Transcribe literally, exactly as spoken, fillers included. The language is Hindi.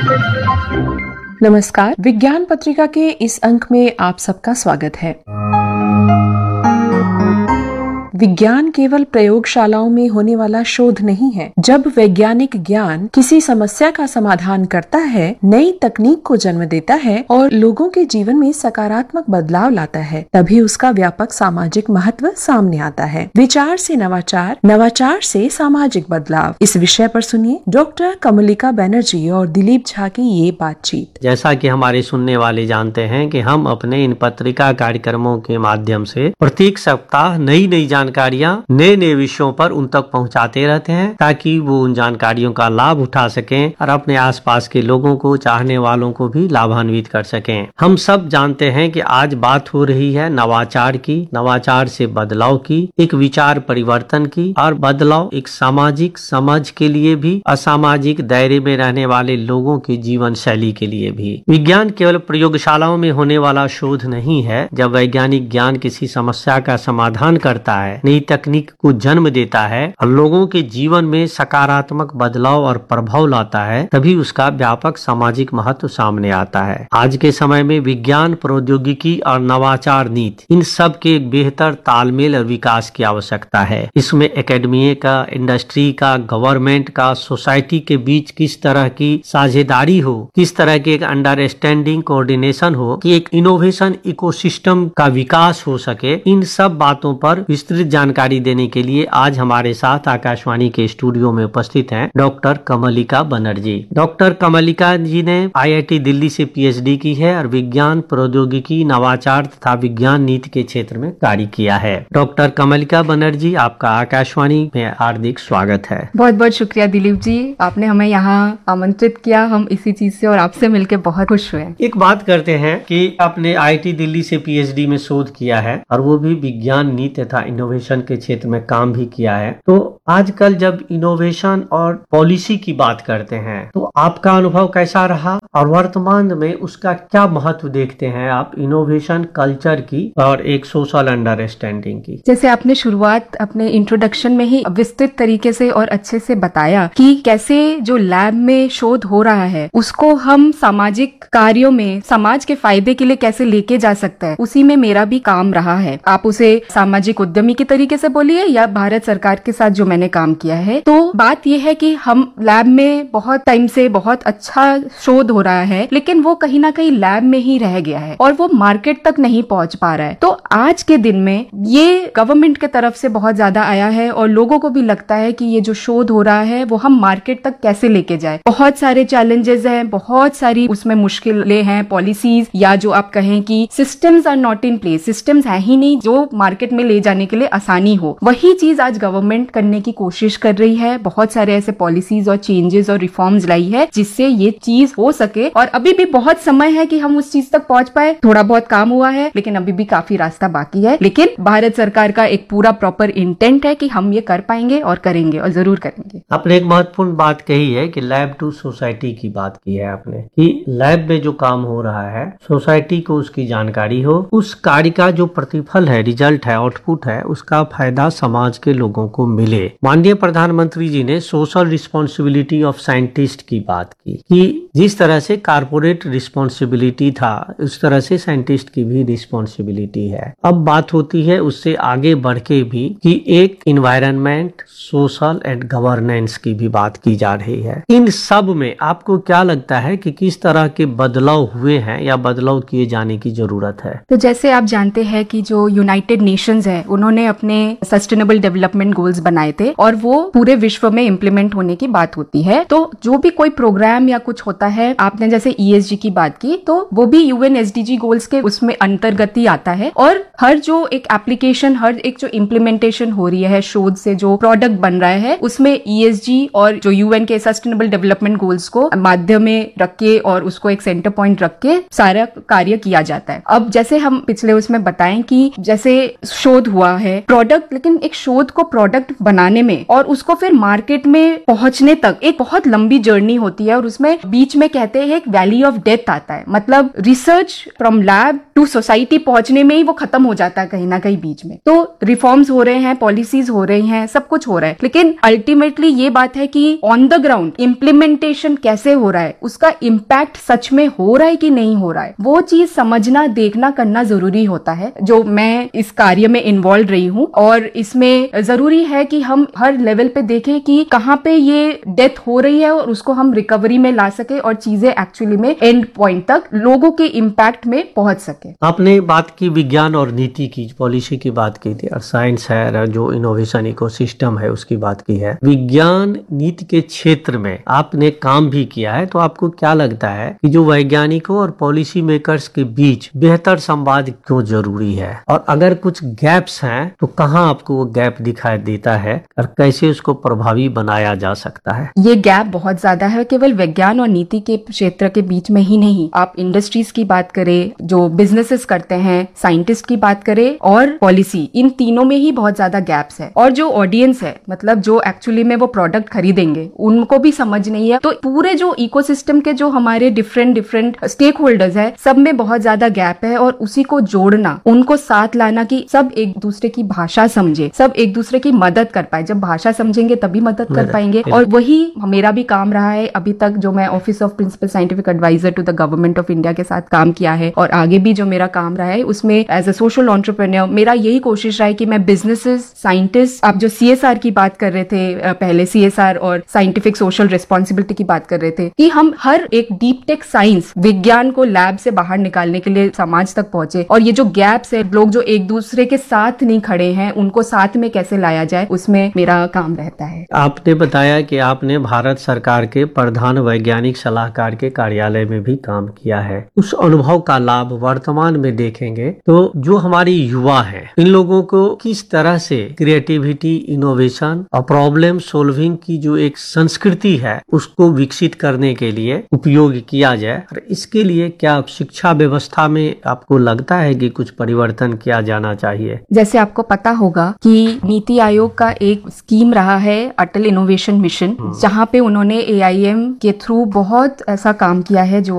नमस्कार, विज्ञान पत्रिका के इस अंक में आप सबका स्वागत है। विज्ञान केवल प्रयोगशालाओं में होने वाला शोध नहीं है। जब वैज्ञानिक ज्ञान किसी समस्या का समाधान करता है, नई तकनीक को जन्म देता है और लोगों के जीवन में सकारात्मक बदलाव लाता है, तभी उसका व्यापक सामाजिक महत्व सामने आता है। विचार से नवाचार, नवाचार से सामाजिक बदलाव, इस विषय पर सुनिए डॉक्टर कमलिका बनर्जी और दिलीप झा की ये बातचीत। जैसा कि हमारे सुनने वाले जानते हैं कि हम अपने इन पत्रिका कार्यक्रमों के माध्यम से प्रत्येक सप्ताह नई नई जानकारियां नए नए विषयों पर उन तक पहुंचाते रहते हैं, ताकि वो उन जानकारियों का लाभ उठा सकें और अपने आसपास के लोगों को, चाहने वालों को भी लाभान्वित कर सकें। हम सब जानते हैं कि आज बात हो रही है नवाचार की, नवाचार से बदलाव की, एक विचार परिवर्तन की, और बदलाव एक सामाजिक समझ के लिए भी, असामाजिक दायरे में रहने वाले लोगों की जीवन शैली के लिए भी। विज्ञान केवल प्रयोगशालाओं में होने वाला शोध नहीं है। जब वैज्ञानिक ज्ञान किसी समस्या का समाधान करता है, नई तकनीक को जन्म देता है और लोगों के जीवन में सकारात्मक बदलाव और प्रभाव लाता है, तभी उसका व्यापक सामाजिक महत्व सामने आता है। आज के समय में विज्ञान, प्रौद्योगिकी और नवाचार नीति, इन सब के एक बेहतर तालमेल और विकास की आवश्यकता है। इसमें एकेडमी का, इंडस्ट्री का, गवर्नमेंट का, सोसाइटी के बीच किस तरह की साझेदारी हो, किस तरह की एक अंडरस्टैंडिंग, कोऑर्डिनेशन हो, कि एक इनोवेशन इकोसिस्टम का विकास हो सके, इन सब बातों पर विस्तृत जानकारी देने के लिए आज हमारे साथ आकाशवाणी के स्टूडियो में उपस्थित हैं डॉक्टर कमलिका बनर्जी। डॉक्टर कमलिका जी ने आई आई टी दिल्ली से पी एच डी की है और विज्ञान, प्रौद्योगिकी, नवाचार तथा विज्ञान नीति के क्षेत्र में कार्य किया है। डॉक्टर कमलिका बनर्जी, आपका आकाशवाणी में हार्दिक स्वागत है। बहुत बहुत शुक्रिया दिलीप जी, आपने हमें यहाँ आमंत्रित किया। हम इसी चीज से और आपसे मिलकर बहुत खुश हुए। एक बात करते हैं कि आपने आई आई टी दिल्ली से पी एच डी में शोध किया है और वो भी विज्ञान नीति तथा इनोवेशन के क्षेत्र में काम भी किया है। तो आजकल जब इनोवेशन और पॉलिसी की बात करते हैं, तो आपका अनुभव कैसा रहा और वर्तमान में उसका क्या महत्व देखते हैं आप, इनोवेशन कल्चर की और एक सोशल अंडरस्टैंडिंग की? जैसे आपने शुरुआत अपने इंट्रोडक्शन में ही विस्तृत तरीके से और अच्छे से बताया कि कैसे जो लैब में शोध हो रहा है उसको हम सामाजिक कार्यों में, समाज के फायदे के लिए कैसे लेके जा सकते हैं, उसी में मेरा भी काम रहा है। आप उसे सामाजिक उद्यमी की तरीके से बोलिए या भारत सरकार के साथ जो मैंने काम किया है। तो बात यह है कि हम लैब में बहुत टाइम से बहुत अच्छा शोध हो रहा है, लेकिन वो कहीं ना कहीं लैब में ही रह गया है और वो मार्केट तक नहीं पहुंच पा रहा है। तो आज के दिन में ये गवर्नमेंट के तरफ से बहुत ज्यादा आया है और लोगों को भी लगता है कि ये जो शोध हो रहा है वो हम मार्केट तक कैसे लेके जाए। बहुत सारे चैलेंजेस हैं, बहुत सारी उसमें मुश्किलें हैं, पॉलिसीज या जो आप कहें कि systems are not in place, systems है ही नहीं जो मार्केट में ले जाने के लिए आसानी हो। वही चीज आज गवर्नमेंट करने की कोशिश कर रही है। बहुत सारे ऐसे पॉलिसीज और चेंजेस और रिफॉर्म्स लाई है जिससे ये चीज हो सके, और अभी भी बहुत समय है कि हम उस चीज तक पहुंच पाए। थोड़ा बहुत काम हुआ है, लेकिन अभी भी काफी रास्ता बाकी है। लेकिन भारत सरकार का एक पूरा प्रॉपर इंटेंट है कि हम ये कर पाएंगे और करेंगे और जरूर करेंगे। आपने एक महत्वपूर्ण बात कही है कि लैब टू सोसाइटी की बात की है आपने, कि लैब में जो काम हो रहा है सोसाइटी को उसकी जानकारी हो, उस कार्य का जो प्रतिफल है, रिजल्ट है, आउटपुट है, उसका फायदा समाज के लोगों को मिले। माननीय प्रधानमंत्री जी ने सोशल रिस्पॉन्सिबिलिटी ऑफ साइंटिस्ट की बात की कि जिस तरह से कारपोरेट रिस्पॉन्सिबिलिटी था उस तरह से साइंटिस्ट की भी रिस्पॉन्सिबिलिटी है। अब बात होती है उससे आगे बढ़ के भी कि एक इन्वायरमेंट, सोशल एंड गवर्नेंस की भी बात की जा रही है। इन सब में आपको क्या लगता है कि किस तरह के बदलाव हुए हैं या बदलाव किए जाने की जरूरत है? तो जैसे आप जानते हैं कि जो यूनाइटेड नेशंस है उन्होंने अपने सस्टेनेबल डेवलपमेंट गोल्स बनाए थे और वो पूरे विश्व में इम्प्लीमेंट होने की बात होती है। तो जो भी कोई प्रोग्राम या कुछ होता है, आपने जैसे ई एस जी की बात की, तो वो भी you N S D G goals के उसमें अंतर्गत ही आता है। और हर जो एक एप्लीकेशन, हर एक जो इम्प्लीमेंटेशन हो रही है, शोध से जो प्रोडक्ट बन रहा है, उसमें ई एस जी और जो यूएन के सस्टेनेबल डेवलपमेंट गोल्स को माध्यम में रख के और उसको एक सेंटर पॉइंट रख के सारा कार्य किया जाता है। अब जैसे हम पिछले उसमें बताएं कि जैसे शोध हुआ है है प्रोडक्ट, लेकिन एक शोध को प्रोडक्ट बनाने में और उसको फिर मार्केट में पहुंचने तक एक बहुत लंबी जर्नी होती है और उसमें बीच में कहते हैं एक वैली ऑफ डेथ आता है। मतलब research from lab to society पहुंचने में ही वो खत्म हो जाता है कहीं ना कहीं बीच में। तो रिफॉर्म्स हो रहे हैं, पॉलिसीज हो रही हैं, सब कुछ हो रहा है, लेकिन अल्टीमेटली ये बात है कि ऑन द ग्राउंड इम्प्लीमेंटेशन कैसे हो रहा है, उसका इम्पैक्ट सच में हो रहा है कि नहीं हो रहा है, वो चीज समझना, देखना, करना जरूरी होता है। जो मैं इस कार्य में इन्वॉल्व रही हूँ और इसमें जरूरी है कि हम हर लेवल पे देखें कि कहाँ पे ये डेथ हो रही है और उसको हम रिकवरी में ला सके और चीजें एक्चुअली में एंड पॉइंट तक लोगों के इम्पैक्ट में पहुंच सके। आपने बात की विज्ञान और नीति की, पॉलिसी की बात की थी, और साइंस है जो इनोवेशन इकोसिस्टम है उसकी बात की है। विज्ञान नीति के क्षेत्र में आपने काम भी किया है, तो आपको क्या लगता है कि जो वैज्ञानिकों और पॉलिसी मेकर्स के बीच बेहतर संवाद क्यों जरूरी है, और अगर कुछ गैप्स हैं तो कहाँ आपको वो गैप दिखाई देता है और कैसे उसको प्रभावी बनाया जा सकता है? ये गैप बहुत ज्यादा है, केवल विज्ञान और नीति के क्षेत्र के बीच में ही नहीं। आप इंडस्ट्रीज की बात करें, जो बिजनेसेस करते हैं, साइंटिस्ट की बात करें और पॉलिसी, इन तीनों में ही बहुत ज्यादा गैप्स है। और जो ऑडियंस है, मतलब जो एक्चुअली में वो प्रोडक्ट खरीदेंगे, उनको भी समझ नहीं है। तो पूरे जो इकोसिस्टम के जो हमारे डिफरेंट डिफरेंट स्टेक होल्डर्स है, सब में बहुत ज्यादा गैप है और उसी को जोड़ना, उनको साथ लाना कि सब एक दूसरे की भाषा समझे, सब एक दूसरे की मदद कर पाए। जब भाषा समझेंगे तभी मदद कर पाएंगे। और वही मेरा भी काम रहा है अभी तक, जो मैं office of principal scientific adviser to the government of India के साथ काम किया है और आगे भी जो मेरा काम रहा है, उसमें एज अ सोशल एंटरप्रेन्योर मेरा यही कोशिश रहा है कि मैं बिजनेसेस, साइंटिस्ट, आप जो सीएसआर की बात कर रहे थे पहले, सीएसआर और साइंटिफिक सोशल रिस्पॉन्सिबिलिटी की बात कर रहे थे, कि हम हर एक डीप टेक साइंस, विज्ञान को लैब से बाहर निकालने के लिए समाज तक पहुंचे। और ये जो गैप्स है, लोग जो एक दूसरे के साथ नहीं खड़े हैं, उनको साथ में कैसे लाया जाए, उसमें मेरा काम रहता है। आपने बताया कि आपने भारत सरकार के प्रधान वैज्ञानिक सलाहकार के कार्यालय में भी काम किया है। उस अनुभव का लाभ वर्तमान में देखेंगे तो जो हमारी युवा है, इन लोगों को किस तरह से क्रिएटिविटी, इनोवेशन और प्रॉब्लम सॉल्विंग की जो एक संस्कृति है उसको विकसित करने के लिए उपयोग किया जाए, और इसके लिए क्या शिक्षा व्यवस्था में आपको लगता है कि कुछ परिवर्तन किया जाना चाहिए? जैसे आपको पता होगा कि नीति आयोग का एक स्कीम रहा है अटल इनोवेशन मिशन, जहाँ पे उन्होंने ए आई एम के थ्रू बहुत ऐसा काम किया है जो